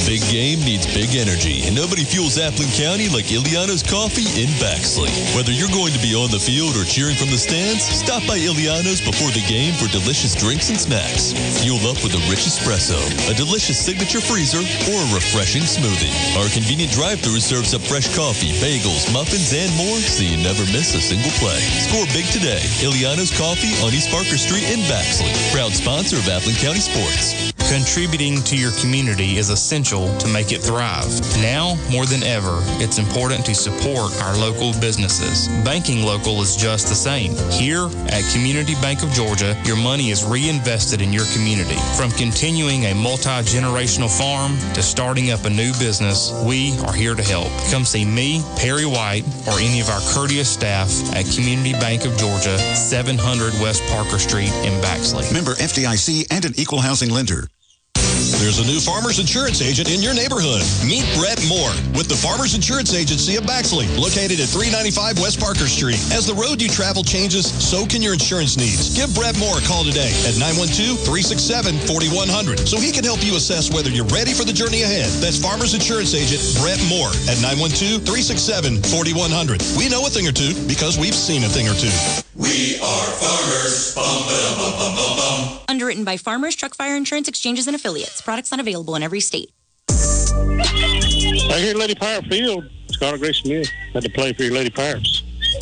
Big game needs big energy, and nobody fuels Appling County like Iliano's Coffee in Baxley. Whether you're going to be on the field or cheering from the stands, stop by Iliano's before the game for delicious drinks and snacks. Fuel up with a rich espresso, a delicious signature freezer, or a refreshing smoothie. Our convenient drive-thru serves up fresh coffee, bagels, muffins, and more, so you never miss a single play. Score big today. Iliano's Coffee on East Parker Street in Baxley. Proud sponsor of Appling County Sports. Contributing to your community is essential to make it thrive. Now, more than ever, it's important to support our local businesses. Banking local is just the same. Here at Community Bank of Georgia, your money is reinvested in your community. From continuing a multi-generational farm to starting up a new business, we are here to help. Come see me, Perry White, or any of our courteous staff at Community Bank of Georgia, 700 West Parker Street in Baxley. Member FDIC and an equal housing lender. There's a new Farmers Insurance agent in your neighborhood. Meet Brett Moore with the Farmers Insurance Agency of Baxley, located at 395 West Parker Street. As the road you travel changes, so can your insurance needs. Give Brett Moore a call today at 912-367-4100 so he can help you assess whether you're ready for the journey ahead. That's Farmers Insurance Agent Brett Moore at 912-367-4100. We know a thing or two because we've seen a thing or two. We are farmers. Bum, ba, bum, bum, bum, bum. Underwritten by Farmers Truck Fire Insurance Exchanges and Affiliates. Products not available in every state. Right here at Lady Pirate Field, Scarlett Grace Smith had to play for your Lady Pirates.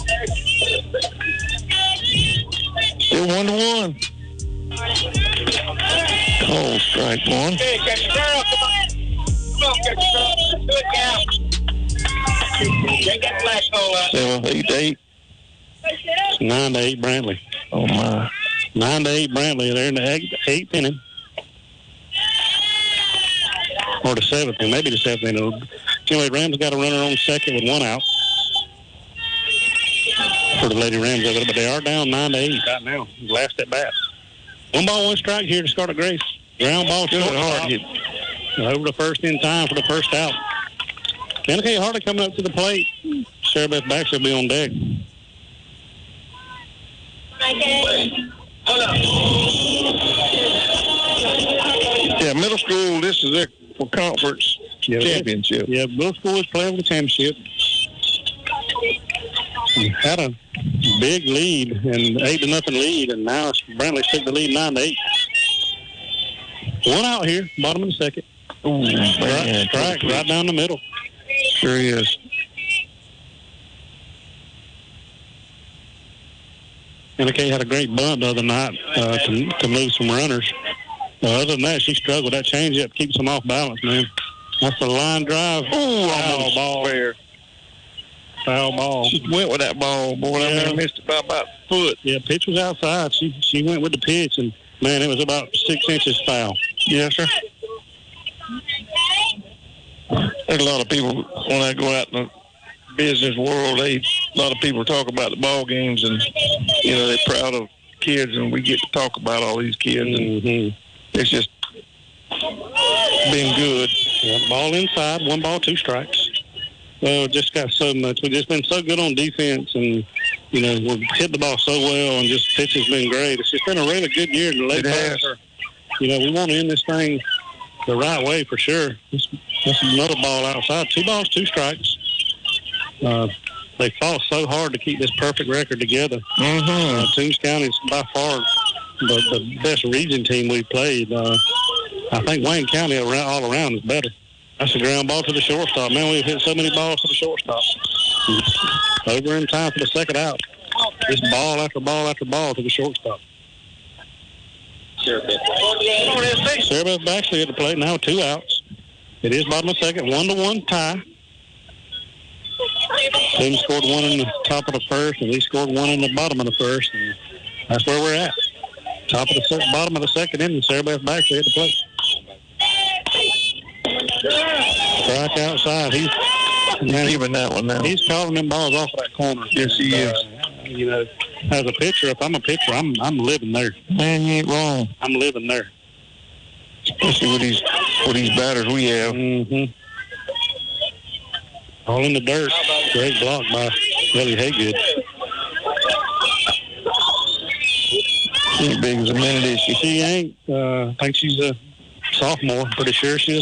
Still 1-1. Cold strike one. Hey, catch the girl. Come on. Come on, catch the girl. Do it now. Take that flagpole out. 7-8. It's 9-8 Brantley. Oh, my. 9-8 Brantley. They're in the eighth inning. Or the seventh inning. Maybe the seventh inning. Anyway, Rams got a runner on second with one out for the Lady Rams over there, but they are down 9-8 right now. Last at bat. 1 ball, 1 strike here to Scarlett Grace. Ground ball short. Over the first in time for the first out. McKay Hartley coming up to the plate. Sarah Beth Baxter will be on deck. Yeah, middle school, this is their for conference championship. Yeah, middle school is playing for the championship. Had a big lead, and 8-0 lead, and now Brantley took the lead 9-8. 1 out here, bottom of the second. Ooh, man. Strike right down the middle. Sure is. McKay had a great bunt the other night to move some runners. Other than that, she struggled. That changeup keeps them off balance, man. That's a line drive. Ooh, foul ball. Fair. Foul ball. She went with that ball, boy. Yeah. I mean, missed it by about a foot. Yeah, pitch was outside. She went with the pitch, and, man, it was about 6 inches foul. Yes, sir. There's a lot of people, when I go out in the business world, a lot of people talk about the ball games, and, you know, they're proud of kids, and we get to talk about all these kids, and it's just been good. Yeah, ball inside, 1 ball, 2 strikes. Just got so much. We've just been so good on defense, and, you know, we've hit the ball so well, and just pitch has been great. It's just been a really good year in the late part. You know, we want to end this thing the right way for sure. That's another ball outside. 2 balls, 2 strikes. They fought so hard to keep this perfect record together. Toombs County is by far the best region team we've played. I think Wayne County all around is better. That's a ground ball to the shortstop. Man, we've hit so many balls to the shortstop. Over in time for the second out. Just ball after ball after ball to the shortstop. Sarah Beth Baxley at the plate now, 2 outs. It is bottom of second, 1-1 tie. Toombs scored 1 in the top of the first, and we scored 1 in the bottom of the first, and that's where we're at. Bottom of the second inning, Sarah Beth Baxley at the plate. Strike outside. He's even that one now. He's calling them balls off of that corner. Yes, he is. You know, as a pitcher, if I'm a pitcher, I'm living there. Man, you ain't wrong. I'm living there. Especially with these batters we have. All in the dirt. Great block by Lily Haygood. She ain't big as a minute, is she? She ain't. I think she's a sophomore. Pretty sure she is.